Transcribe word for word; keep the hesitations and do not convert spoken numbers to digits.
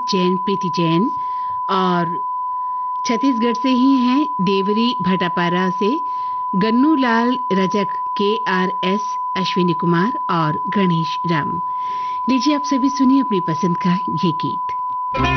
जैन, प्रीति जैन, और छत्तीसगढ़ से ही हैं देवरी भटापारा से गन्नू लाल रजक, के आर एस, अश्विनी कुमार और गणेश राम। लीजिए आप सभी सुनिए अपनी पसंद का ये गीत।